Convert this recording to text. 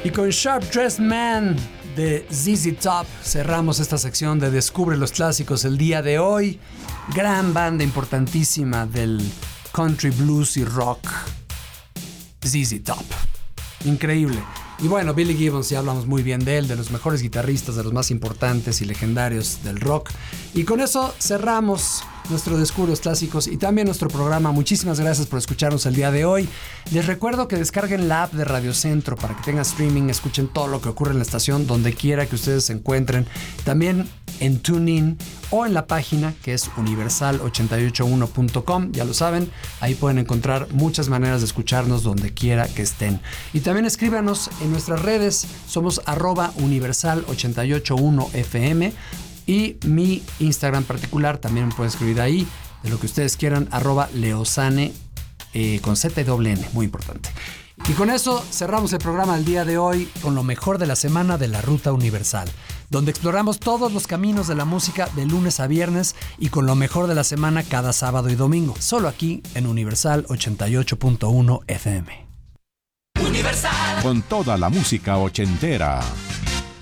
Y con Sharp Dressed Man de ZZ Top cerramos esta sección de Descubre los Clásicos el día de hoy. Gran banda importantísima del country, blues y rock, ZZ Top. Increíble. Y bueno, Billy Gibbons, ya hablamos muy bien de él, de los mejores guitarristas, de los más importantes y legendarios del rock. Y con eso cerramos nuestro Descubre los Clásicos y también nuestro programa. Muchísimas gracias por escucharnos el día de hoy. Les recuerdo que descarguen la app de Radio Centro para que tengan streaming, escuchen todo lo que ocurre en la estación, donde quiera que ustedes se encuentren. También en TuneIn o en la página que es universal881.com. Ya lo saben, ahí pueden encontrar muchas maneras de escucharnos donde quiera que estén. Y también escríbanos en nuestras redes, somos @universal881fm. Y mi Instagram particular también me pueden escribir ahí, de lo que ustedes quieran, @leosane con Z y doble N, muy importante. Y con eso cerramos el programa del día de hoy con lo mejor de la semana de la Ruta Universal, donde exploramos todos los caminos de la música de lunes a viernes y con lo mejor de la semana cada sábado y domingo, solo aquí en Universal 88.1 FM. Universal. Con toda la música ochentera.